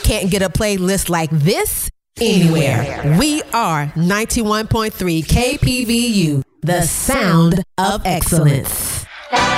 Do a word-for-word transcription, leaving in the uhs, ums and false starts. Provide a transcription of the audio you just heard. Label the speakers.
Speaker 1: can't get a playlist like this anywhere. We are ninety-one point three K P V U, the sound of excellence.